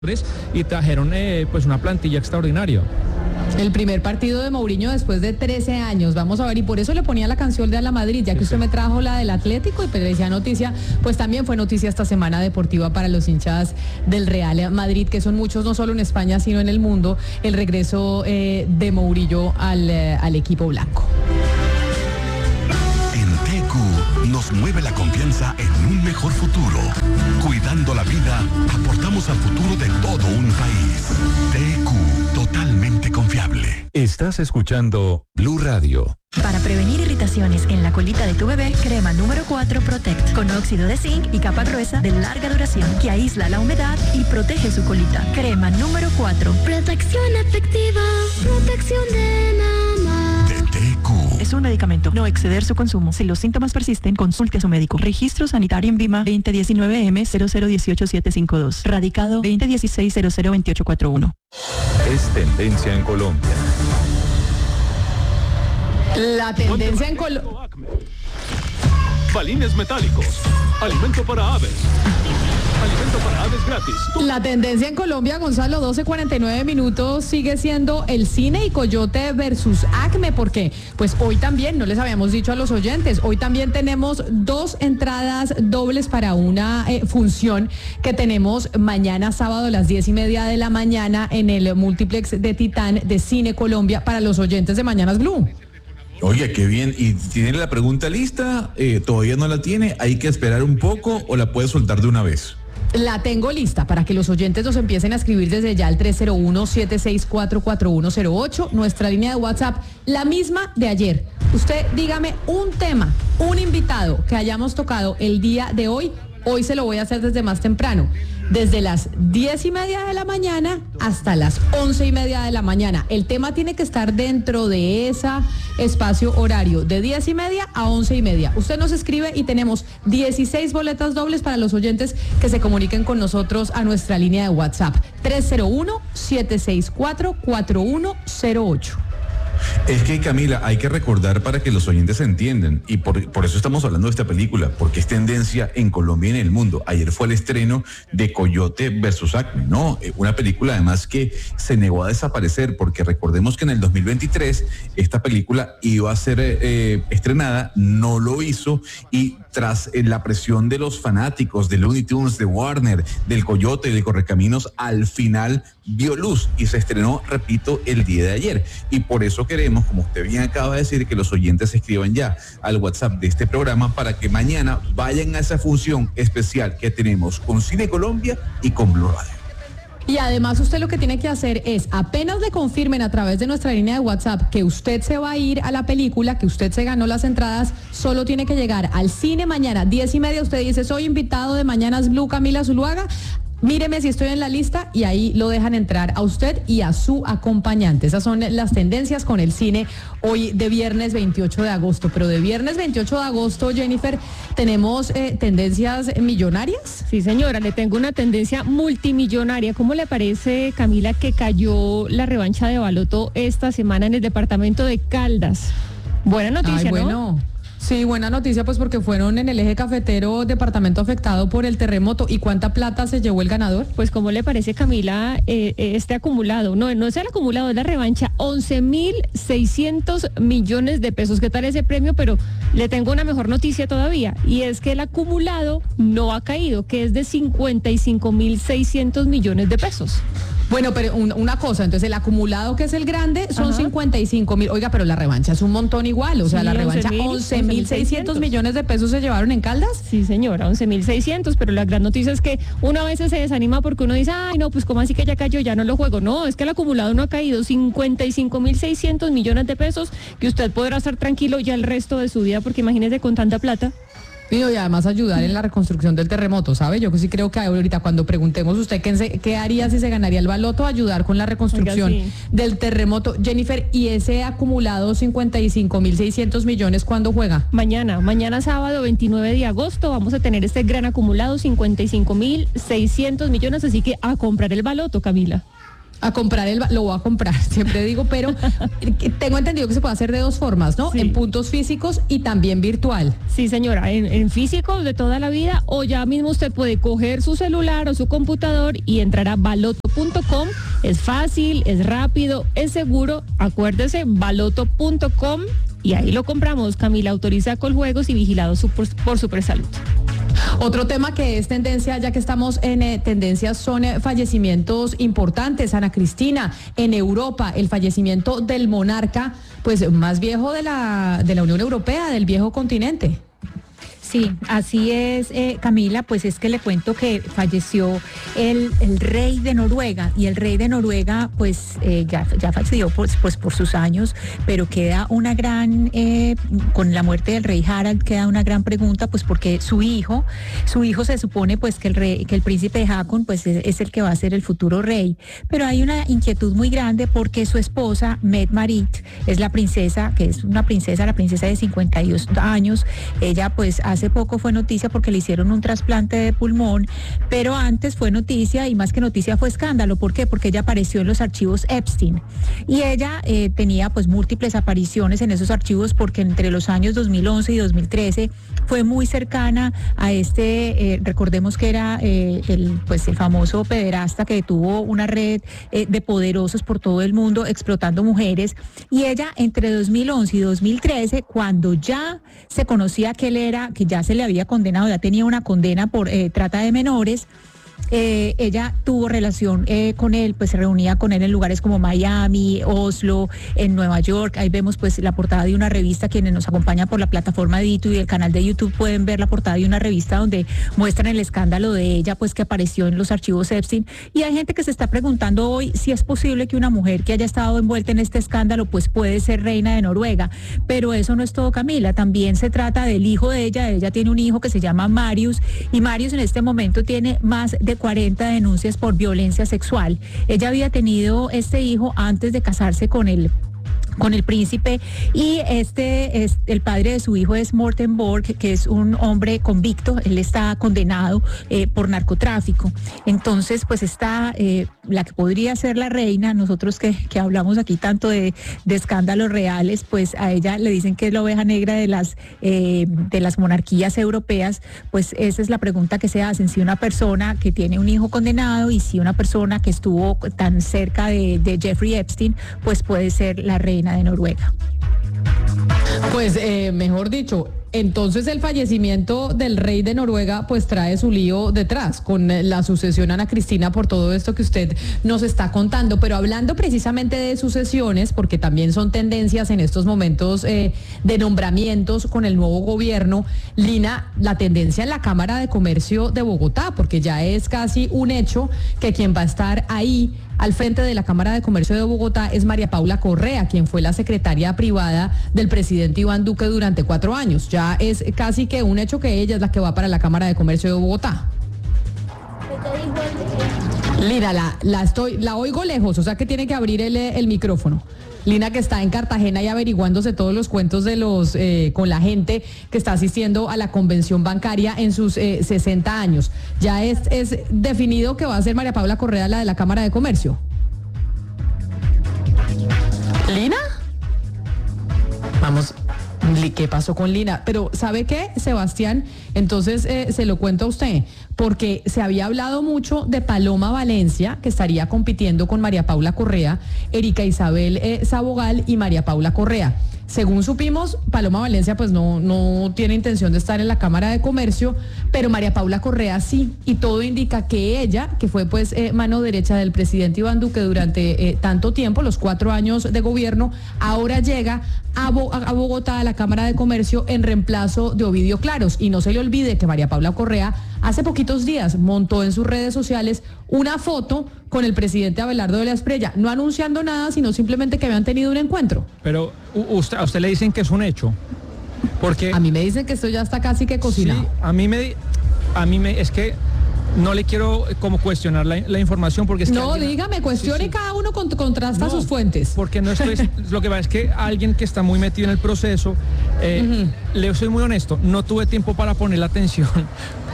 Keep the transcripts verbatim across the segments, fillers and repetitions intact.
y trajeron eh, pues una plantilla extraordinaria. El primer partido de Mourinho después de trece años, vamos a ver, y por eso le ponía la canción de Ala Madrid, ya que usted me trajo la del Atlético y pues le decía noticia, pues también fue noticia esta semana deportiva para los hinchas del Real Madrid, que son muchos no solo en España sino en el mundo, el regreso eh, de Mourinho al, eh, al equipo blanco. En T Q nos mueve la confianza en un mejor futuro. Cuidando la vida, aportamos al futuro de todo un país. T Q, totalmente confiable. Estás escuchando Blue Radio. Para prevenir irritaciones en la colita de tu bebé, crema número cuatro Protect, con óxido de zinc y capa gruesa de larga duración, que aísla la humedad y protege su colita. Crema número cuatro. Protección efectiva, protección de mamá. De T Q. Es un medicamento, no exceder su consumo. Si los síntomas persisten, consulte a su médico. Registro sanitario en Vima veinte diecinueve M cero cero uno ocho siete cinco dos. Radicado veinte dieciséis cero cero veintiocho cuarenta y uno. Es tendencia en Colombia. La tendencia en Colombia. Balines metálicos, alimento para aves. Alimento para aves gratis. La tendencia en Colombia, Gonzalo, doce cuarenta y nueve minutos, sigue siendo el cine y Coyote versus Acme. ¿Por qué? Pues hoy también, no les habíamos dicho a los oyentes, hoy también tenemos dos entradas dobles para una eh, función que tenemos mañana sábado a las diez y media de la mañana en el multiplex de Titán de Cine Colombia para los oyentes de Mañanas Blue. Oye, qué bien. ¿Y tiene la pregunta lista? Eh, ¿Todavía no la tiene? ¿Hay que esperar un poco o la puede soltar de una vez? La tengo lista para que los oyentes nos empiecen a escribir desde ya al tres cero uno, siete seis cuatro, cuatro uno cero ocho, nuestra línea de WhatsApp, la misma de ayer. Usted dígame un tema, un invitado que hayamos tocado el día de hoy. Hoy se lo voy a hacer desde más temprano, desde las diez y media de la mañana hasta las once y media de la mañana. El tema tiene que estar dentro de ese espacio horario, de diez y media a once y media. Usted nos escribe y tenemos dieciséis boletas dobles para los oyentes que se comuniquen con nosotros a nuestra línea de WhatsApp, tres cero uno, siete seis cuatro, cuatro uno cero ocho. Es que, Camila, hay que recordar para que los oyentes entiendan, y por, por eso estamos hablando de esta película, porque es tendencia en Colombia y en el mundo. Ayer fue el estreno de Coyote versus Acme, ¿no? Una película además que se negó a desaparecer, porque recordemos que en el dos mil veintitrés esta película iba a ser eh, estrenada, no lo hizo, y tras eh, la presión de los fanáticos de Looney Tunes, de Warner, del Coyote y de Correcaminos, al final vio luz y se estrenó, repito, el día de ayer. Y por eso queremos, como usted bien acaba de decir, que los oyentes escriban ya al WhatsApp de este programa para que mañana vayan a esa función especial que tenemos con Cine Colombia y con Blue Radio. Y además usted lo que tiene que hacer es, apenas le confirmen a través de nuestra línea de WhatsApp que usted se va a ir a la película, que usted se ganó las entradas, solo tiene que llegar al cine mañana, diez y media, usted dice, soy invitado de Mañanas Blue, Camila Zuluaga, míreme si estoy en la lista, y ahí lo dejan entrar a usted y a su acompañante. Esas son las tendencias con el cine hoy de viernes veintiocho de agosto. Pero de viernes veintiocho de agosto, Jennifer, ¿tenemos eh, tendencias millonarias? Sí, señora, le tengo una tendencia multimillonaria. ¿Cómo le parece, Camila, que cayó la revancha de Baloto esta semana en el departamento de Caldas? Buena noticia, Ay, bueno. ¿no? Sí, buena noticia, pues porque fueron en el eje cafetero, departamento afectado por el terremoto. ¿Y cuánta plata se llevó el ganador? Pues ¿cómo le parece, Camila, eh, este acumulado? No, no es el acumulado, es la revancha, once mil seiscientos millones de pesos. ¿Qué tal ese premio? Pero le tengo una mejor noticia todavía, y es que el acumulado no ha caído, que es de cincuenta y cinco mil seiscientos millones de pesos. Bueno, pero un, una cosa, entonces el acumulado, que es el grande, son Ajá. cincuenta y cinco mil. Oiga, pero la revancha es un montón igual. O sea, sí, la revancha, once mil seiscientos millones de pesos se llevaron en Caldas. Sí, señora, once mil seiscientos, pero la gran noticia es que uno a veces se desanima porque uno dice, ay, no, pues ¿cómo así que ya cayó? Ya no lo juego. No, es que el acumulado no ha caído. cincuenta y cinco mil seiscientos millones de pesos que usted podrá estar tranquilo ya el resto de su vida, porque imagínese con tanta plata. Y además ayudar en la reconstrucción del terremoto, ¿sabe? Yo sí creo que ahorita cuando preguntemos usted qué, se, qué haría si se ganaría el baloto, ayudar con la reconstrucción Oiga, sí. del terremoto. Jennifer, ¿y ese acumulado cincuenta y cinco mil seiscientos millones cuándo juega? Mañana, mañana sábado veintinueve de agosto vamos a tener este gran acumulado, cincuenta y cinco mil seiscientos millones, así que a comprar el baloto, Camila. A comprar el, lo voy a comprar, siempre digo, pero tengo entendido que se puede hacer de dos formas, ¿no? Sí. En puntos físicos y también virtual. Sí, señora, en, en físico de toda la vida, o ya mismo usted puede coger su celular o su computador y entrar a baloto punto com. Es fácil, es rápido, es seguro. Acuérdese, baloto punto com, y ahí lo compramos. Camila, autoriza Coljuegos y vigilado su- por, por Supersalud. Otro tema que es tendencia, ya que estamos en eh, tendencias, son eh, fallecimientos importantes. Ana Cristina, en Europa, el fallecimiento del monarca, pues más viejo de la, de la Unión Europea, del viejo continente. Sí, así es, eh, Camila, pues es que le cuento que falleció el, el rey de Noruega, y el rey de Noruega pues eh, ya, ya falleció pues, pues por sus años, pero queda una gran, eh, con la muerte del rey Harald queda una gran pregunta, pues porque su hijo, su hijo se supone pues que el rey, que el príncipe Haakon pues es, es el que va a ser el futuro rey, pero hay una inquietud muy grande porque su esposa, Mette-Marit, es la princesa, que es una princesa, la princesa de cincuenta y dos años, ella pues hace Hace poco fue noticia porque le hicieron un trasplante de pulmón, pero antes fue noticia, y más que noticia fue escándalo. ¿Por qué? Porque ella apareció en los archivos Epstein, y ella eh, tenía pues múltiples apariciones en esos archivos porque entre los años dos mil once y dos mil trece fue muy cercana a este, eh, recordemos que era eh, el, pues el famoso pederasta que tuvo una red eh, de poderosos por todo el mundo explotando mujeres, y ella entre dos mil once y dos mil trece, cuando ya se conocía que él era, que ya se le había condenado, ya tenía una condena por eh, trata de menores, Eh, ella tuvo relación eh, con él, pues se reunía con él en lugares como Miami, Oslo, en Nueva York. Ahí vemos pues la portada de una revista. Quienes nos acompañan por la plataforma de YouTube y el canal de YouTube pueden ver la portada de una revista donde muestran el escándalo de ella, pues que apareció en los archivos Epstein. Y hay gente que se está preguntando hoy si es posible que una mujer que haya estado envuelta en este escándalo pues puede ser reina de Noruega. Pero eso no es todo, Camila. También se trata del hijo de ella. Ella tiene un hijo que se llama Marius, y Marius en este momento tiene más de cuarenta denuncias por violencia sexual. Ella había tenido este hijo antes de casarse con él. con el príncipe, y este es el padre de su hijo es Morten Borg, que es un hombre convicto. Él está condenado eh, por narcotráfico. Entonces pues está eh, la que podría ser la reina. Nosotros que, que hablamos aquí tanto de, de escándalos reales, pues a ella le dicen que es la oveja negra de las eh, de las monarquías europeas. Pues esa es la pregunta que se hacen: si una persona que tiene un hijo condenado, y si una persona que estuvo tan cerca de, de Jeffrey Epstein, pues puede ser la reina de Noruega. Pues eh, mejor dicho, entonces el fallecimiento del rey de Noruega pues trae su lío detrás con la sucesión, Ana Cristina, por todo esto que usted nos está contando. Pero hablando precisamente de sucesiones, porque también son tendencias en estos momentos eh, de nombramientos con el nuevo gobierno, Lina, la tendencia en la Cámara de Comercio de Bogotá, porque ya es casi un hecho que quien va a estar ahí al frente de la Cámara de Comercio de Bogotá es María Paula Correa, quien fue la secretaria privada del presidente Iván Duque durante cuatro años. Ya es casi que un hecho que ella es la que va para la Cámara de Comercio de Bogotá. Lina, la, la, estoy, la oigo lejos, o sea que tiene que abrir el, el micrófono. Lina, que está en Cartagena y averiguándose todos los cuentos de los eh, con la gente que está asistiendo a la convención bancaria en sus eh, sesenta años. ¿Ya es, es definido que va a ser María Paula Correa la de la Cámara de Comercio? ¿Lina? Vamos, ¿qué pasó con Lina? Pero ¿sabe qué, Sebastián? Entonces eh, se lo cuento a usted, porque se había hablado mucho de Paloma Valencia, que estaría compitiendo con María Paula Correa, Erika Isabel eh, Sabogal y María Paula Correa. Según supimos, Paloma Valencia pues no, no tiene intención de estar en la Cámara de Comercio, pero María Paula Correa sí, y todo indica que ella, que fue pues eh, mano derecha del presidente Iván Duque durante eh, tanto tiempo, los cuatro años de gobierno, ahora llega a, Bo- a Bogotá, a la Cámara de Comercio, en reemplazo de Ovidio Claros. Y no se le olvide que María Paula Correa hace poquitos días montó en sus redes sociales una foto con el presidente Abelardo de la Espriella, no anunciando nada, sino simplemente que habían tenido un encuentro. Pero u- usted, a usted le dicen que es un hecho, porque A mí me dicen que esto ya está casi que cocinado. sí, a mí me, a mí me, es que no le quiero eh, como cuestionar la, la información, porque es que No, alguien- dígame, cuestione, Sí, sí. cada uno cont- contrasta No, sus fuentes. Porque no estoy, lo que pasa es que alguien que está muy metido en el proceso, eh, le soy muy honesto, no tuve tiempo para poner la atención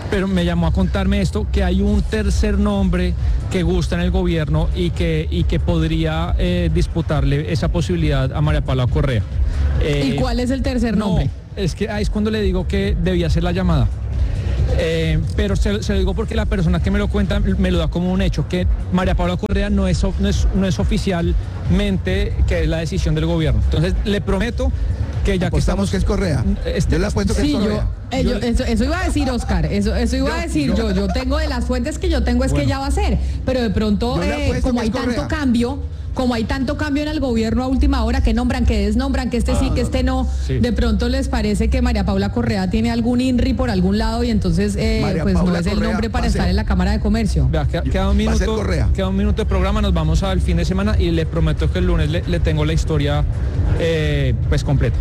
pero me llamó a contarme esto, que hay un tercer nombre que gusta en el gobierno y que, y que podría eh, disputarle esa posibilidad a María Paula Correa. Eh, ¿Y cuál es el tercer nombre? No, es que ahí es cuando le digo que debía hacer la llamada. Eh, pero se, se lo digo porque la persona que me lo cuenta me lo da como un hecho, que María Paula Correa no es, no es, no es oficialmente que es la decisión del gobierno. Entonces le prometo que ya que estamos... que es Correa. Este, yo le apuesto que sí, es Correa. Yo, eh, yo, eso, eso iba a decir, Oscar, eso, eso iba yo, a decir yo, yo tengo de las fuentes que yo tengo es bueno, que ella va a ser, pero de pronto eh, como hay tanto Correa. cambio, como hay tanto cambio en el gobierno a última hora, que nombran, que desnombran, que este ah, sí, que este no, sí. de pronto les parece que María Paula Correa tiene algún INRI por algún lado y entonces eh, pues Paula no es el Correa nombre para estar en la Cámara de Comercio. Vea, queda, queda, un minuto, queda un minuto de programa, nos vamos al fin de semana y le prometo que el lunes le, le tengo la historia eh, pues completa.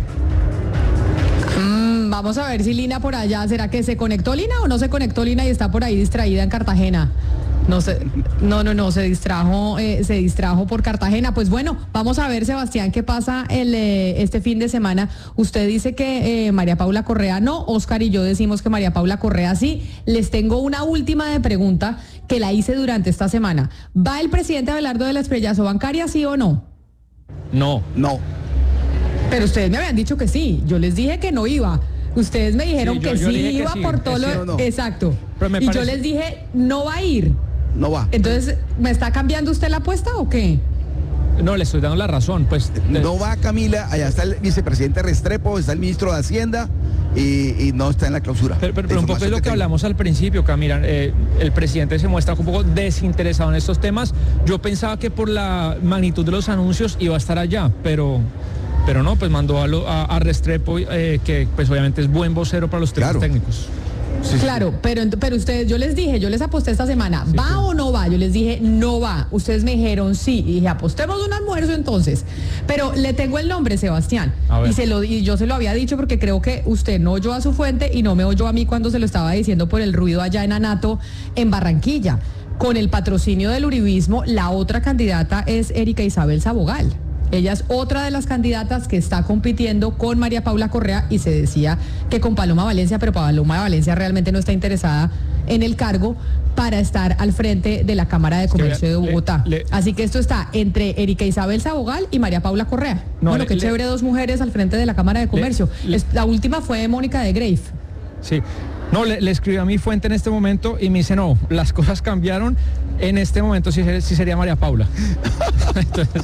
Mm, vamos a ver si Lina por allá, ¿será que se conectó Lina o no se conectó Lina y está por ahí distraída en Cartagena? No sé, no, no, no, se distrajo, eh, se distrajo por Cartagena. Pues bueno, vamos a ver, Sebastián, qué pasa el, eh, este fin de semana. Usted dice que eh, María Paula Correa no, Oscar y yo decimos que María Paula Correa sí. Les tengo una última de pregunta que la hice durante esta semana. ¿Va el presidente Abelardo de la Estrellazo Bancaria, sí o no? No. No. Pero ustedes me habían dicho que sí, yo les dije que no iba. Ustedes me dijeron sí, yo, que yo sí iba que sí, por todo lo... Sí no. Exacto. Y parece... yo les dije, no va a ir. No va. Entonces, ¿me está cambiando usted la apuesta o qué? No, le estoy dando la razón, pues. No va, Camila, allá está el vicepresidente Restrepo, está el ministro de Hacienda y, y no está en la clausura. Pero, pero, pero un poco es lo que, que hablamos al principio, Camila, eh, el presidente se muestra un poco desinteresado en estos temas. Yo pensaba que por la magnitud de los anuncios iba a estar allá, pero... Pero no, pues mandó a, lo, a, a Restrepo, eh, que pues obviamente es buen vocero para los temas claro. técnicos. Sí, claro, sí. pero pero ustedes, yo les dije, yo les aposté esta semana, sí, ¿va sí. o no va? Yo les dije, no va. Ustedes me dijeron sí. Y dije, apostemos un almuerzo entonces. Pero le tengo el nombre, Sebastián. Y, se lo, y yo se lo había dicho porque creo que usted no oyó a su fuente y no me oyó a mí cuando se lo estaba diciendo por el ruido allá en Anato, en Barranquilla. Con el patrocinio del uribismo, la otra candidata es Erika Isabel Sabogal. Ella es otra de las candidatas que está compitiendo con María Paula Correa y se decía que con Paloma Valencia, pero Paloma Valencia realmente no está interesada en el cargo para estar al frente de la Cámara de Comercio de Bogotá. Le, le, Así que esto está entre Erika Isabel Sabogal y María Paula Correa. No, bueno, le, qué le, chévere, dos mujeres al frente de la Cámara de Comercio. Le, la última fue Mónica de Greif. Sí. No, le, le escribí a mi fuente en este momento y me dice, no, las cosas cambiaron. En este momento sí, sí sería María Paula. Entonces...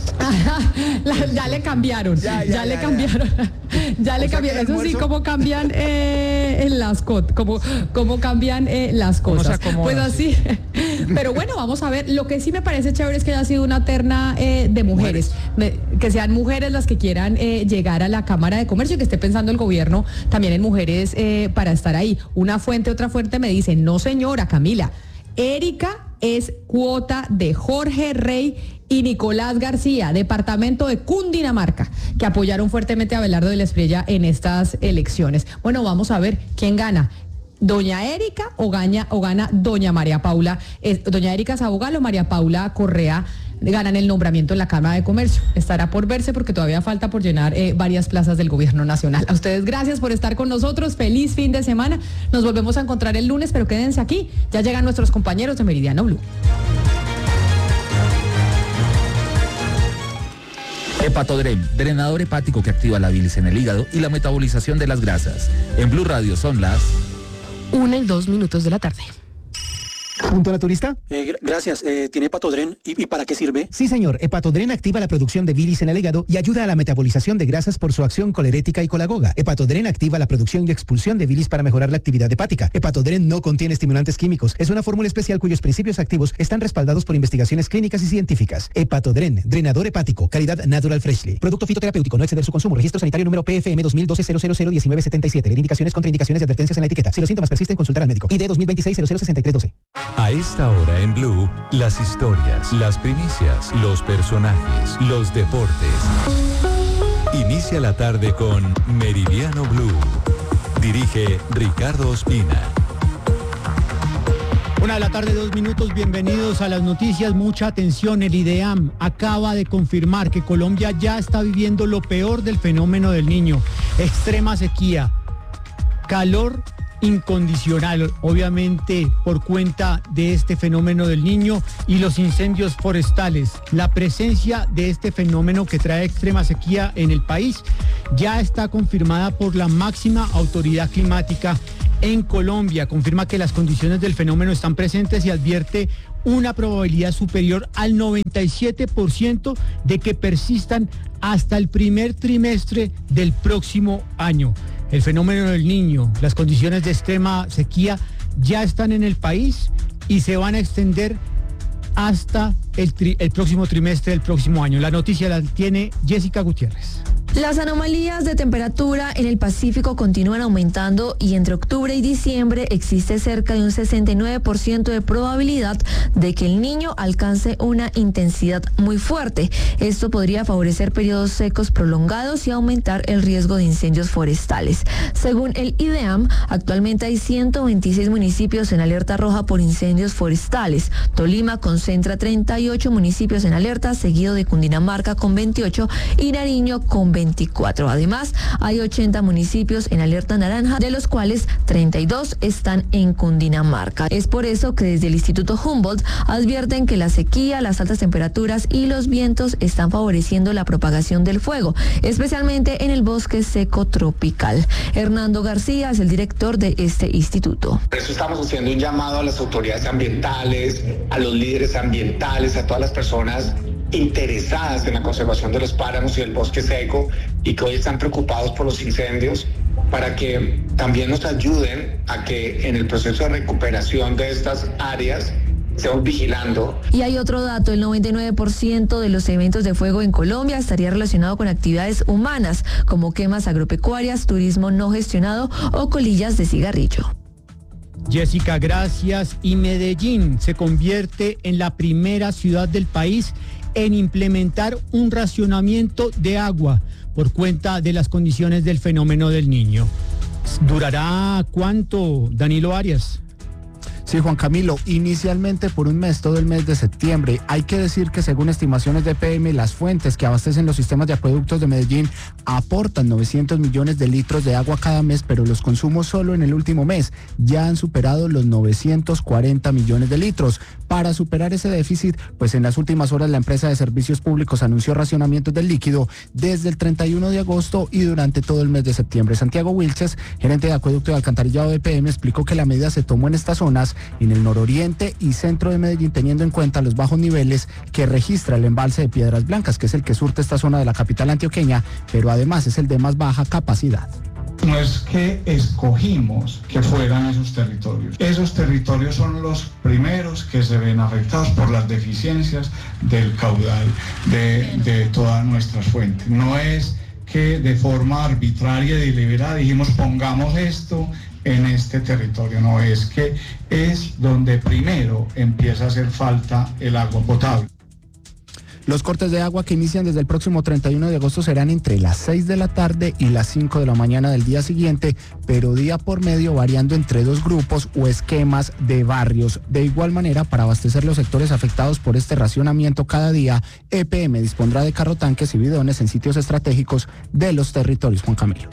la, ya le cambiaron, ya, ya, ya, ya le ya, cambiaron, ya, ya le cambiaron. Eso sí, cómo cambian eh, en las cosas, cómo, cómo cambian eh, las cosas. Pues así. Pero bueno, vamos a ver. Lo que sí me parece chévere es que haya sido una terna eh, de mujeres, mujeres. Me, que sean mujeres las que quieran eh, llegar a la Cámara de Comercio y que esté pensando el gobierno también en mujeres eh, para estar ahí. Una fuente, otra fuente me dice, no señora Camila, Erika es cuota de Jorge Rey y Nicolás García, departamento de Cundinamarca, que apoyaron fuertemente a Abelardo de la Espriella en estas elecciones. Bueno, vamos a ver quién gana. ¿Doña Erika o gana, o gana doña María Paula? Es, ¿Doña Erika Sabogal o María Paula Correa ganan el nombramiento en la Cámara de Comercio? Estará por verse porque todavía falta por llenar eh, varias plazas del gobierno nacional. A ustedes gracias por estar con nosotros, feliz fin de semana. Nos volvemos a encontrar el lunes, pero quédense aquí, ya llegan nuestros compañeros de Meridiano Blue. Hepatodren, drenador hepático que activa la bilis en el hígado y la metabolización de las grasas. En Blue Radio son las una y dos minutos de la tarde. ¿Punto naturista? Eh, gracias. Eh, ¿Tiene Hepatodren? ¿Y, ¿Y para qué sirve? Sí, señor. Hepatodren activa la producción de bilis en el hígado y ayuda a la metabolización de grasas por su acción colerética y colagoga. Hepatodren activa la producción y expulsión de bilis para mejorar la actividad hepática. Hepatodren no contiene estimulantes químicos. Es una fórmula especial cuyos principios activos están respaldados por investigaciones clínicas y científicas. Hepatodren, drenador hepático, calidad Natural Freshly. Producto fitoterapéutico, no exceder su consumo. Registro sanitario número P F M dos mil doce cero cero cero diecinueve setenta y siete. Indicaciones, contraindicaciones y advertencias en la etiqueta. Si los síntomas persisten, consultar al médico. I D dos mil veintiséis cero cero sesenta y tres doce. A esta hora en Blue, las historias, las primicias, los personajes, los deportes. Inicia la tarde con Meridiano Blue. Dirige Ricardo Ospina. Una de la tarde, dos minutos, bienvenidos a las noticias. Mucha atención, el IDEAM acaba de confirmar que Colombia ya está viviendo lo peor del fenómeno del Niño. Extrema sequía, calor incondicional, obviamente por cuenta de este fenómeno del Niño y los incendios forestales. La presencia de este fenómeno que trae extrema sequía en el país ya está confirmada por la máxima autoridad climática en Colombia. Confirma que las condiciones del fenómeno están presentes y advierte una probabilidad superior al noventa y siete por ciento de que persistan hasta el primer trimestre del próximo año. El fenómeno del Niño, las condiciones de extrema sequía ya están en el país y se van a extender hasta el, tri- el próximo trimestre del próximo año. La noticia la tiene Jessica Gutiérrez. Las anomalías de temperatura en el Pacífico continúan aumentando y entre octubre y diciembre existe cerca de un sesenta y nueve por ciento de probabilidad de que el Niño alcance una intensidad muy fuerte. Esto podría favorecer periodos secos prolongados y aumentar el riesgo de incendios forestales. Según el IDEAM, actualmente hay ciento veintiséis municipios en alerta roja por incendios forestales. Tolima concentra treinta y ocho municipios en alerta, seguido de Cundinamarca con veintiocho y Nariño con veinticuatro. Además, hay ochenta municipios en alerta naranja, de los cuales treinta y dos están en Cundinamarca. Es por eso que desde el Instituto Humboldt advierten que la sequía, las altas temperaturas y los vientos están favoreciendo la propagación del fuego, especialmente en el bosque seco tropical. Hernando García es el director de este instituto. Por eso estamos haciendo un llamado a las autoridades ambientales, a los líderes ambientales, a todas las personas interesadas en la conservación de los páramos y el bosque seco y que hoy están preocupados por los incendios, para que también nos ayuden a que en el proceso de recuperación de estas áreas estemos vigilando. Y hay otro dato, el noventa y nueve por ciento de los eventos de fuego en Colombia estaría relacionado con actividades humanas, como quemas agropecuarias, turismo no gestionado o colillas de cigarrillo. Jessica, gracias. Y Medellín se convierte en la primera ciudad del país en implementar un racionamiento de agua por cuenta de las condiciones del fenómeno del Niño. ¿Durará cuánto, Danilo Arias? Sí, Juan Camilo, inicialmente por un mes, todo el mes de septiembre. Hay que decir que según estimaciones de E P M, las fuentes que abastecen los sistemas de acueductos de Medellín aportan novecientos millones de litros de agua cada mes, pero los consumos solo en el último mes ya han superado los novecientos cuarenta millones de litros. Para superar ese déficit, pues en las últimas horas la empresa de servicios públicos anunció racionamientos del líquido desde el treinta y uno de agosto y durante todo el mes de septiembre. Santiago Wilches, gerente de acueducto y alcantarillado de E P M, explicó que la medida se tomó en estas zonas, en el nororiente y centro de Medellín, teniendo en cuenta los bajos niveles que registra el embalse de Piedras Blancas, que es el que surte esta zona de la capital antioqueña, pero además es el de más baja capacidad. No es que escogimos que fueran esos territorios. Esos territorios son los primeros que se ven afectados por las deficiencias del caudal de, de todas nuestras fuentes. No es que de forma arbitraria y deliberada dijimos pongamos esto en este territorio. No, es que es donde primero empieza a hacer falta el agua potable. Los cortes de agua que inician desde el próximo treinta y uno de agosto serán entre las seis de la tarde y las cinco de la mañana del día siguiente, pero día por medio variando entre dos grupos o esquemas de barrios. De igual manera, para abastecer los sectores afectados por este racionamiento cada día, E P M dispondrá de carrotanques y bidones en sitios estratégicos de los territorios. Juan Camilo.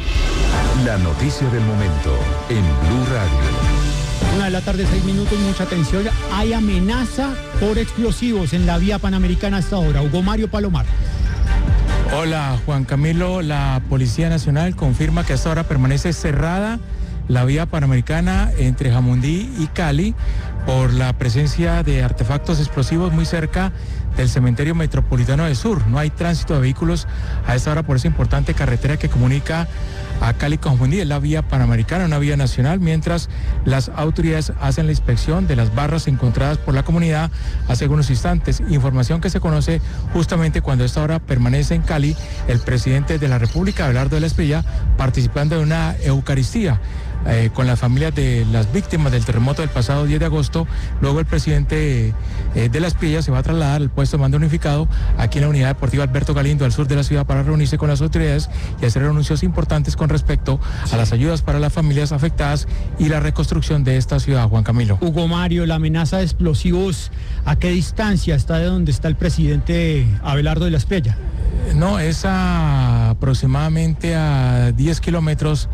La noticia del momento en Blue Radio. Una de la tarde, seis minutos, mucha atención. Hay amenaza por explosivos en la vía panamericana hasta ahora. Hugo Mario Palomar. Hola, Juan Camilo. La Policía Nacional confirma que hasta ahora permanece cerrada la vía panamericana entre Jamundí y Cali por la presencia de artefactos explosivos muy cerca del cementerio metropolitano de Sur. No hay tránsito de vehículos a esta hora por esa importante carretera que comunica a Cali con Jamundí. Es la vía panamericana, una vía nacional, mientras las autoridades hacen la inspección de las barras encontradas por la comunidad hace algunos instantes. Información que se conoce justamente cuando a esta hora permanece en Cali el presidente de la República, Abelardo de la Espriella, participando de una eucaristía Eh, con las familias de las víctimas del terremoto del pasado diez de agosto. Luego el presidente eh, de la Espriella se va a trasladar al puesto de mando unificado aquí en la unidad deportiva Alberto Galindo al sur de la ciudad para reunirse con las autoridades y hacer anuncios importantes con respecto a las ayudas para las familias afectadas y la reconstrucción de esta ciudad. Juan Camilo. Hugo Mario, la amenaza de explosivos, ¿a qué distancia está de donde está el presidente Abelardo de la Espriella? No, es a, aproximadamente a diez kilómetros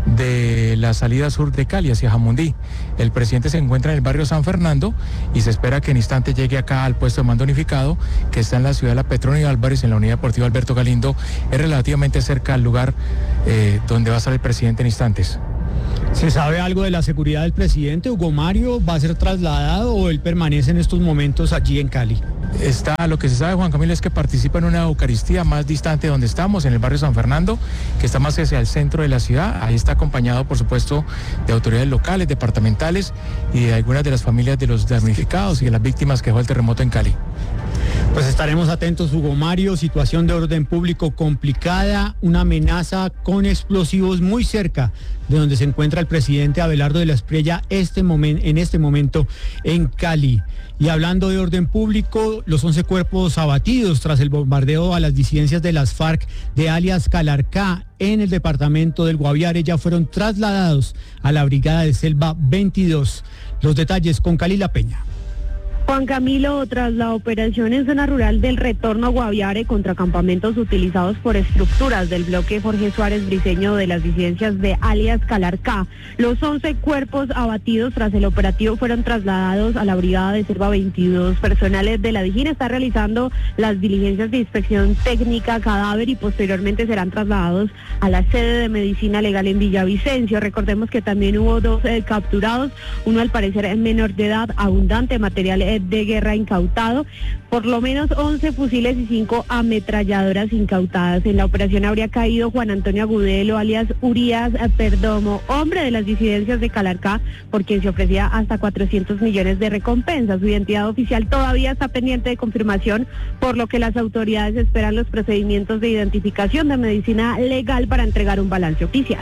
de la salida sur de Cali hacia Jamundí. El presidente se encuentra en el barrio San Fernando y se espera que en instante llegue acá al puesto de mando unificado que está en la ciudad de La Petronio Álvarez, en la unidad deportiva Alberto Galindo. Es relativamente cerca al lugar eh, donde va a estar el presidente en instantes. ¿Se sabe algo de la seguridad del presidente? ¿Hugo Mario va a ser trasladado o él permanece en estos momentos allí en Cali? Está, lo que se sabe, Juan Camilo, es que participa en una Eucaristía más distante de donde estamos, en el barrio San Fernando, que está más hacia el centro de la ciudad. Ahí está acompañado, por supuesto, de autoridades locales, departamentales y de algunas de las familias de los damnificados y de las víctimas que dejó el terremoto en Cali. Pues estaremos atentos, Hugo Mario. Situación de orden público complicada, una amenaza con explosivos muy cerca de donde se encuentra el presidente Abelardo de la Espriella este momen- en este momento en Cali. Y hablando de orden público, los once cuerpos abatidos tras el bombardeo a las disidencias de las FARC de alias Calarcá en el departamento del Guaviare ya fueron trasladados a la Brigada de Selva veintidós. Los detalles con Calila Peña. Juan Camilo, tras la operación en zona rural del retorno a Guaviare contra campamentos utilizados por estructuras del bloque Jorge Suárez Briceño de las disidencias de alias Calarcá, los once cuerpos abatidos tras el operativo fueron trasladados a la Brigada de Selva veintidós. Personales de la Dijín están realizando las diligencias de inspección técnica cadáver y posteriormente serán trasladados a la sede de medicina legal en Villavicencio. Recordemos que también hubo dos eh, capturados, uno al parecer en menor de edad, abundante material eh, de guerra incautado, por lo menos once fusiles y cinco ametralladoras incautadas. En la operación habría caído Juan Antonio Agudelo, alias Urias Perdomo, hombre de las disidencias de Calarcá, por quien se ofrecía hasta cuatrocientos millones de recompensa. Su identidad oficial todavía está pendiente de confirmación, por lo que las autoridades esperan los procedimientos de identificación de medicina legal para entregar un balance oficial.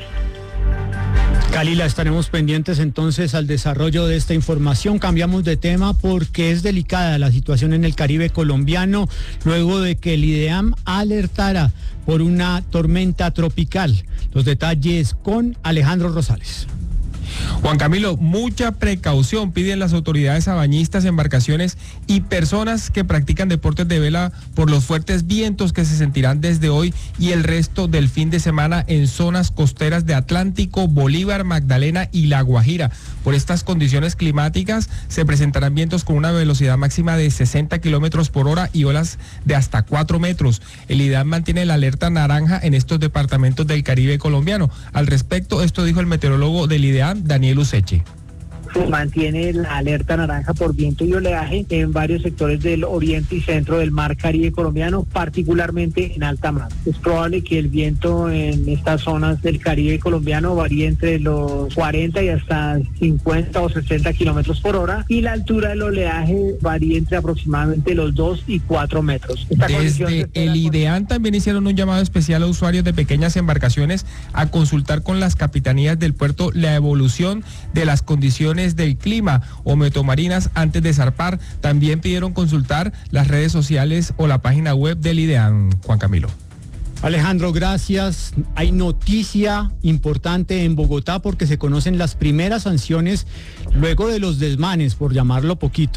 Calila, estaremos pendientes entonces al desarrollo de esta información. Cambiamos de tema porque es delicada la situación en el Caribe colombiano luego de que el IDEAM alertara por una tormenta tropical. Los detalles con Alejandro Rosales. Juan Camilo, mucha precaución piden las autoridades a bañistas, embarcaciones y personas que practican deportes de vela por los fuertes vientos que se sentirán desde hoy y el resto del fin de semana en zonas costeras de Atlántico, Bolívar, Magdalena y La Guajira. Por estas condiciones climáticas se presentarán vientos con una velocidad máxima de sesenta kilómetros por hora y olas de hasta cuatro metros. El IDEAM mantiene la alerta naranja en estos departamentos del Caribe colombiano. Al respecto, esto dijo el meteorólogo del IDEAM, Daniel Useche. Se mantiene la alerta naranja por viento y oleaje en varios sectores del oriente y centro del mar Caribe colombiano, particularmente en alta mar. Es probable que el viento en estas zonas del Caribe colombiano varíe entre los cuarenta y hasta cincuenta o sesenta kilómetros por hora y la altura del oleaje varía entre aproximadamente los dos y cuatro metros. Esta Desde el IDEAM también hicieron un llamado especial a usuarios de pequeñas embarcaciones a consultar con las capitanías del puerto la evolución de las condiciones del clima o meteomarinas antes de zarpar. También pidieron consultar las redes sociales o la página web del IDEAM. Juan Camilo. Alejandro, gracias. Hay noticia importante en Bogotá porque se conocen las primeras sanciones luego de los desmanes, por llamarlo poquito.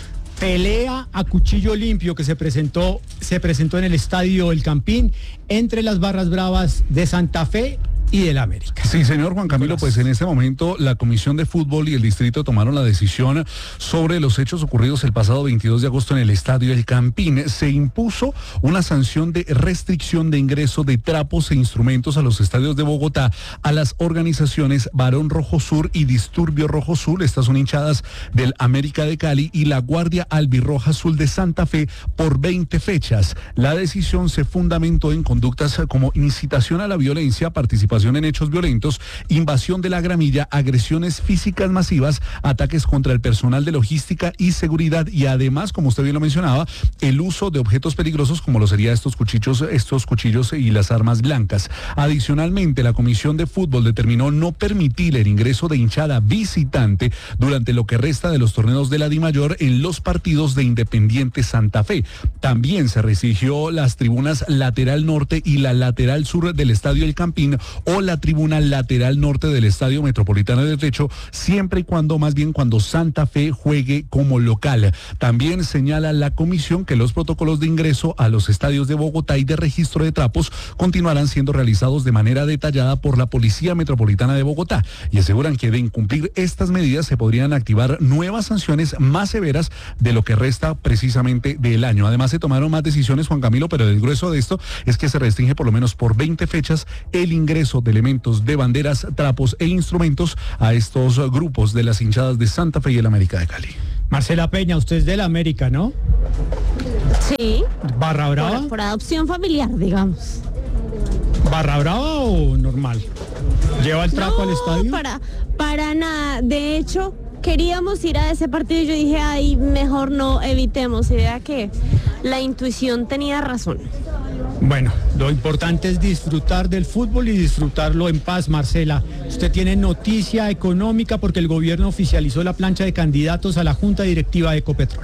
Pelea a cuchillo limpio que se presentó, se presentó en el estadio El Campín entre las barras bravas de Santa Fe y del América. Sí, señor Juan Camilo, pues en este momento la Comisión de Fútbol y el Distrito tomaron la decisión sobre los hechos ocurridos el pasado veintidós de agosto en el Estadio El Campín. Se impuso una sanción de restricción de ingreso de trapos e instrumentos a los estadios de Bogotá a las organizaciones Barón Rojo Sur y Disturbio Rojo Sur. Estas son hinchadas del América de Cali y la Guardia Albirroja Azul de Santa Fe por veinte fechas. La decisión se fundamentó en conductas como incitación a la violencia, participación en hechos violentos, invasión de la gramilla, agresiones físicas masivas, ataques contra el personal de logística y seguridad y además, como usted bien lo mencionaba, el uso de objetos peligrosos como lo serían estos cuchillos, estos cuchillos y las armas blancas. Adicionalmente, la Comisión de Fútbol determinó no permitir el ingreso de hinchada visitante durante lo que resta de los torneos de la Dimayor en los partidos de Independiente Santa Fe. También se restringió las tribunas lateral norte y la lateral sur del Estadio El Campín, o la tribuna lateral norte del Estadio Metropolitano de Techo, siempre y cuando, más bien cuando Santa Fe juegue como local. También señala la comisión que los protocolos de ingreso a los estadios de Bogotá y de registro de trapos continuarán siendo realizados de manera detallada por la Policía Metropolitana de Bogotá y aseguran que de incumplir estas medidas se podrían activar nuevas sanciones más severas de lo que resta precisamente del año. Además se tomaron más decisiones, Juan Camilo, pero el grueso de esto es que se restringe por lo menos por veinte fechas el ingreso de elementos de banderas, trapos e instrumentos a estos grupos de las hinchadas de Santa Fe y el América de Cali. Marcela Peña, usted es del América, ¿no? Sí. ¿Barra brava? Por, por adopción familiar, digamos. ¿Barra brava o normal? ¿Lleva el trapo no, al estadio? para, para nada. De hecho, queríamos ir a ese partido y yo dije, ay, mejor no, evitemos. Y vea que la intuición tenía razón. Bueno, lo importante es disfrutar del fútbol y disfrutarlo en paz, Marcela. Usted tiene noticia económica porque el gobierno oficializó la plancha de candidatos a la Junta Directiva de Ecopetrol.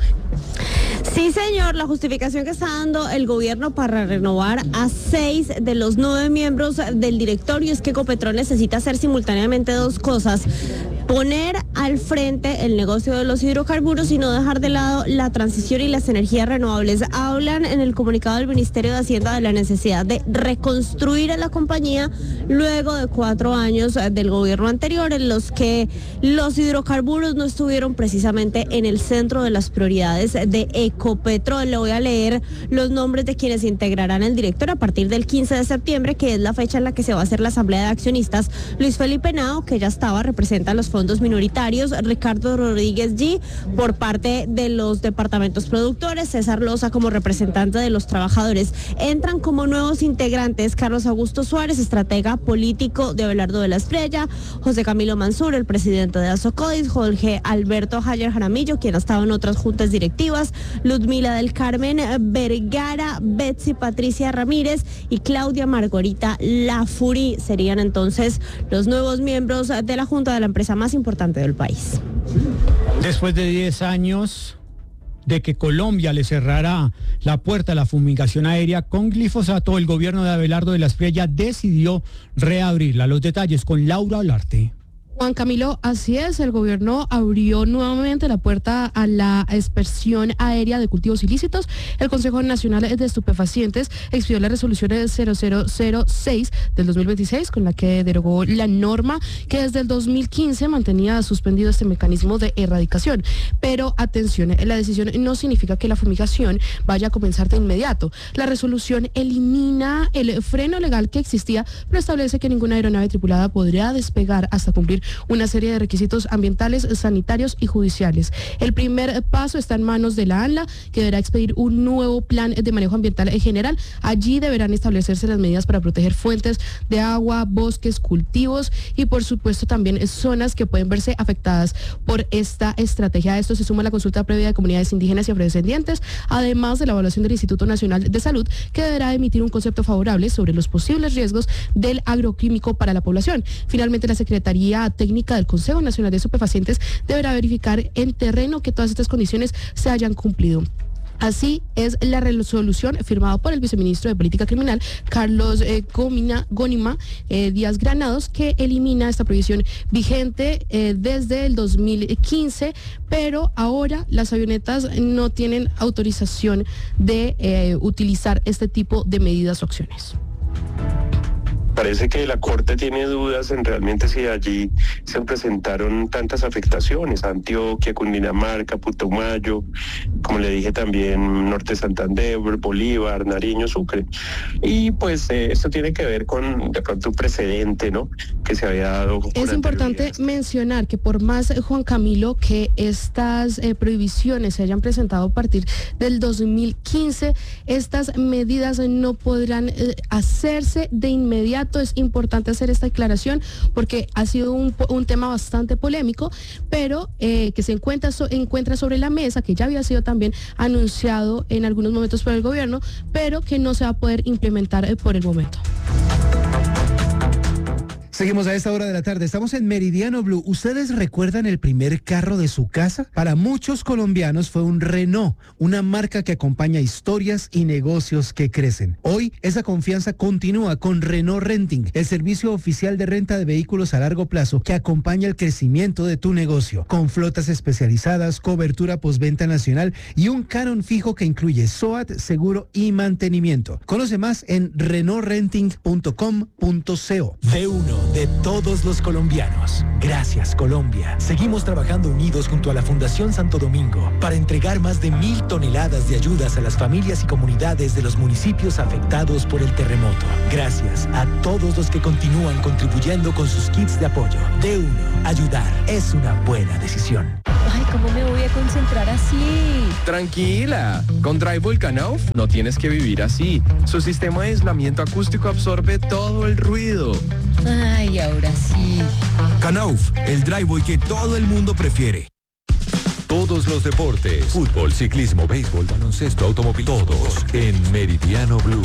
Sí, señor, la justificación que está dando el gobierno para renovar a seis de los nueve miembros del directorio es que Ecopetrol necesita hacer simultáneamente dos cosas: poner al frente el negocio de los hidrocarburos y no dejar de lado la transición y las energías renovables. Hablan en el comunicado del Ministerio de Hacienda de la necesidad de reconstruir a la compañía luego de cuatro años del gobierno anterior en los que los hidrocarburos no estuvieron precisamente en el centro de las prioridades de Ecopetrol. Le voy a leer los nombres de quienes integrarán el directorio a partir del quince de septiembre, que es la fecha en la que se va a hacer la asamblea de accionistas. Luis Felipe Nao, que ya estaba, representa los fondos minoritarios. Ricardo Rodríguez G, por parte de los departamentos productores. César Loza como representante de los trabajadores. Entran como nuevos integrantes Carlos Augusto Suárez, estratega político de Abelardo de la Estrella, José Camilo Mansur, el presidente de Asocodis, Jorge Alberto Hayer Jaramillo, quien ha estado en otras juntas directivas, Ludmila del Carmen Vergara, Betsy Patricia Ramírez y Claudia Margarita Lafuri serían entonces los nuevos miembros de la junta de la empresa más importante del país. Después de diez años de que Colombia le cerrara la puerta a la fumigación aérea con glifosato, el gobierno de Abelardo de la Espriella decidió reabrirla. Los detalles con Laura Olarte. Juan Camilo, así es, el gobierno abrió nuevamente la puerta a la aspersión aérea de cultivos ilícitos. El Consejo Nacional de Estupefacientes expidió la resolución cero cero cero seis del dos mil veintiséis, con la que derogó la norma que desde el dos mil quince mantenía suspendido este mecanismo de erradicación. Pero atención, la decisión no significa que la fumigación vaya a comenzar de inmediato. La resolución elimina el freno legal que existía, pero establece que ninguna aeronave tripulada podría despegar hasta cumplir una serie de requisitos ambientales, sanitarios y judiciales. El primer paso está en manos de la ANLA, que deberá expedir un nuevo plan de manejo ambiental en general. Allí deberán establecerse las medidas para proteger fuentes de agua, bosques, cultivos y por supuesto también zonas que pueden verse afectadas por esta estrategia. A esto se suma la consulta previa de comunidades indígenas y afrodescendientes, además de la evaluación del Instituto Nacional de Salud, que deberá emitir un concepto favorable sobre los posibles riesgos del agroquímico para la población. Finalmente, la Secretaría Técnica del Consejo Nacional de Estupefacientes deberá verificar en terreno que todas estas condiciones se hayan cumplido. Así es la resolución firmada por el viceministro de Política Criminal, Carlos eh, Gómina, Gónima eh, Díaz Granados, que elimina esta prohibición vigente eh, desde el dos mil quince, pero ahora las avionetas no tienen autorización de eh, utilizar este tipo de medidas o acciones. Parece que la Corte tiene dudas en realmente si allí se presentaron tantas afectaciones: Antioquia, Cundinamarca, Putumayo, como le dije también Norte de Santander, Bolívar, Nariño, Sucre. Y pues eh, esto tiene que ver con de pronto un precedente, ¿no?, que se había dado. Es importante mencionar que por más, Juan Camilo, que estas eh, prohibiciones se hayan presentado a partir del dos mil quince, estas medidas no podrán eh, hacerse de inmediato. Es importante hacer esta declaración porque ha sido un, un tema bastante polémico, pero eh, que se encuentra, so, encuentra sobre la mesa, que ya había sido también anunciado en algunos momentos por el gobierno, pero que no se va a poder implementar eh, por el momento. Seguimos a esta hora de la tarde. Estamos en Meridiano Blue. ¿Ustedes recuerdan el primer carro de su casa? Para muchos colombianos fue un Renault, una marca que acompaña historias y negocios que crecen. Hoy, esa confianza continúa con Renault Renting, el servicio oficial de renta de vehículos a largo plazo que acompaña el crecimiento de tu negocio. Con flotas especializadas, cobertura postventa nacional y un canon fijo que incluye SOAT, seguro y mantenimiento. Conoce más en renault renting punto com punto co. De uno de todos los colombianos. Gracias, Colombia. Seguimos trabajando unidos junto a la Fundación Santo Domingo para entregar más de mil toneladas de ayudas a las familias y comunidades de los municipios afectados por el terremoto. Gracias a todos los que continúan contribuyendo con sus kits de apoyo. De uno, ayudar es una buena decisión. Ay, ¿cómo me voy a concentrar así? Tranquila, con Drywall Knauf no tienes que vivir así. Su sistema de aislamiento acústico absorbe todo el ruido. Ay, ahora sí. Knauf, el driveway que todo el mundo prefiere. Todos los deportes, fútbol, ciclismo, béisbol, baloncesto, automóvil, todos en Meridiano Blue.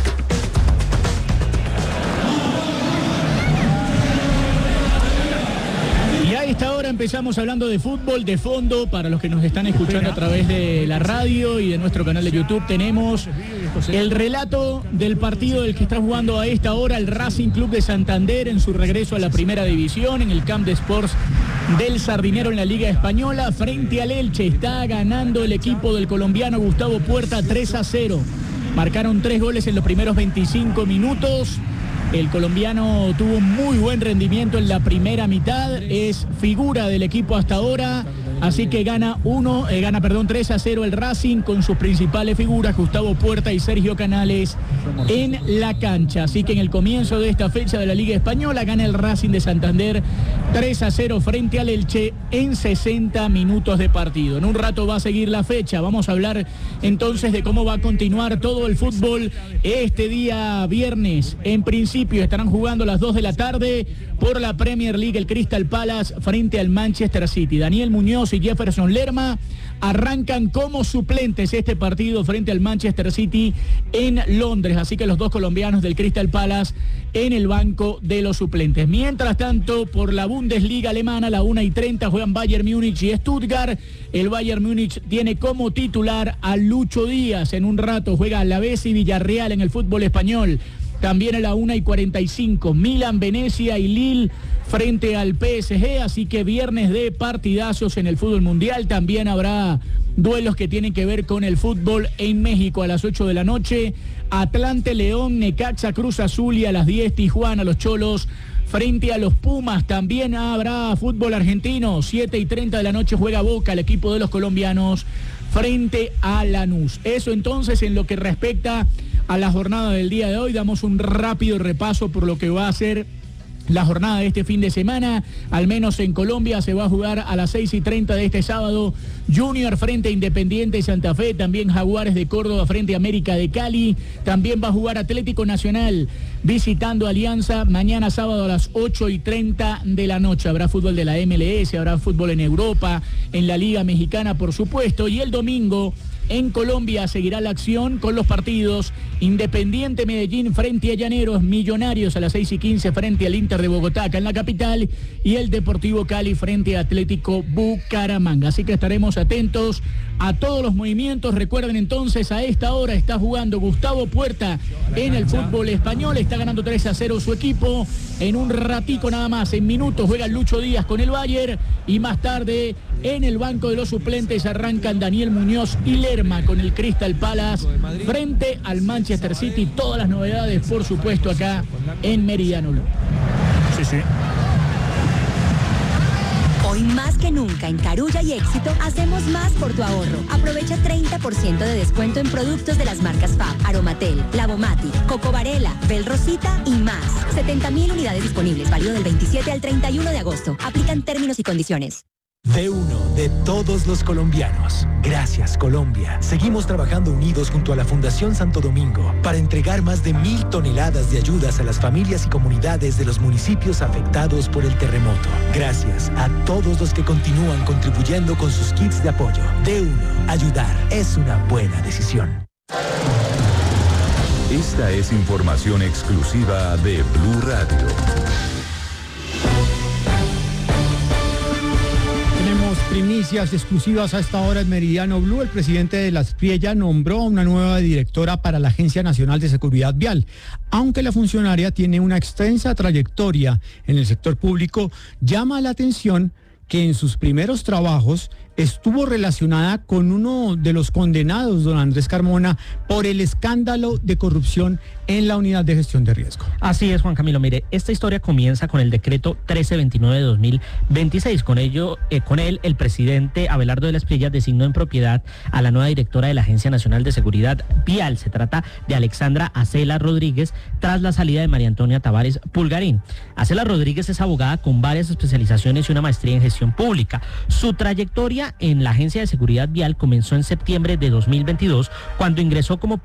Y a esta hora empezamos hablando de fútbol de fondo. Para los que nos están escuchando a través de la radio y de nuestro canal de YouTube, tenemos el relato del partido del que está jugando a esta hora el Racing Club de Santander en su regreso a la primera división en el Camp de Sports del Sardinero en la Liga Española. Frente al Elche está ganando el equipo del colombiano Gustavo Puerta tres a cero. Marcaron tres goles en los primeros veinticinco minutos. El colombiano tuvo muy buen rendimiento en la primera mitad, es figura del equipo hasta ahora, así que gana uno, eh, gana perdón, tres a cero el Racing con sus principales figuras, Gustavo Puerta y Sergio Canales en la cancha. Así que en el comienzo de esta fecha de la Liga Española gana el Racing de Santander tres a cero frente al Elche en sesenta minutos de partido. En un rato va a seguir la fecha, vamos a hablar entonces de cómo va a continuar todo el fútbol este día viernes. En principio estarán jugando a las dos de la tarde por la Premier League el Crystal Palace frente al Manchester City. Daniel Muñoz y Jefferson Lerma arrancan como suplentes este partido frente al Manchester City en Londres, así que los dos colombianos del Crystal Palace en el banco de los suplentes. Mientras tanto, por la Bundesliga alemana, a la una y treinta juegan Bayern Múnich y Stuttgart. El Bayern Múnich tiene como titular a Lucho Díaz. En un rato juega Alavés y Villarreal en el fútbol español. También a la una y cuarenta y cinco, Milan, Venecia y Lille frente al P S G, así que viernes de partidazos en el fútbol mundial. También habrá duelos que tienen que ver con el fútbol en México a las ocho de la noche. Atlante, León, Necaxa, Cruz Azul y a las diez Tijuana, los Cholos frente a los Pumas. También habrá fútbol argentino, siete y treinta de la noche juega Boca, el equipo de los colombianos, frente a Lanús. Eso entonces en lo que respecta a la jornada del día de hoy. Damos un rápido repaso por lo que va a ser la jornada de este fin de semana. Al menos en Colombia se va a jugar a las seis y treinta de este sábado Junior frente a Independiente Santa Fe, también Jaguares de Córdoba frente a América de Cali, también va a jugar Atlético Nacional visitando Alianza mañana sábado a las ocho y treinta de la noche. Habrá fútbol de la M L S, habrá fútbol en Europa, en la Liga Mexicana por supuesto, y el domingo en Colombia seguirá la acción con los partidos Independiente Medellín frente a Llaneros, Millonarios a las seis y quince frente al Inter de Bogotá acá en la capital y el Deportivo Cali frente a Atlético Bucaramanga. Así que estaremos atentos a todos los movimientos. Recuerden entonces, a esta hora está jugando Gustavo Puerta en el fútbol español, está ganando tres a cero su equipo. En un ratico nada más, en minutos, juega Lucho Díaz con el Bayern y más tarde en el banco de los suplentes arrancan Daniel Muñoz y Lerma con el Crystal Palace frente al Manchester City. Todas las novedades, por supuesto, acá en Meridiano Blue. Sí, sí. Hoy más que nunca en Carulla y Éxito hacemos más por tu ahorro. Aprovecha treinta por ciento de descuento en productos de las marcas Fab, Aromatel, Lavomatic, Coco Varela, Bel Rosita y más. setenta mil unidades disponibles, válido del veintisiete al treinta y uno de agosto. Aplican términos y condiciones. De uno de todos los colombianos. Gracias, Colombia. Seguimos trabajando unidos junto a la Fundación Santo Domingo para entregar más de mil toneladas de ayudas a las familias y comunidades de los municipios afectados por el terremoto. Gracias a todos los que continúan contribuyendo con sus kits de apoyo. De uno, ayudar es una buena decisión. Esta es información exclusiva de Blue Radio. Primicias exclusivas a esta hora en Meridiano Blue. El presidente de la Espriella nombró a una nueva directora para la Agencia Nacional de Seguridad Vial. Aunque la funcionaria tiene una extensa trayectoria en el sector público, llama la atención que en sus primeros trabajos estuvo relacionada con uno de los condenados, don Andrés Carmona, por el escándalo de corrupción en la unidad de gestión de riesgo. Así es, Juan Camilo. Mire, esta historia comienza con el decreto trece veintinueve de dos mil veintiséis. Con ello, eh, con él, el presidente Abelardo de la Espriella designó en propiedad a la nueva directora de la Agencia Nacional de Seguridad Vial. Se trata de Alexandra Acela Rodríguez, tras la salida de María Antonia Tavares Pulgarín. Acela Rodríguez es abogada con varias especializaciones y una maestría en gestión pública. Su trayectoria en la Agencia de Seguridad Vial comenzó en septiembre de dos mil veintidós, cuando ingresó como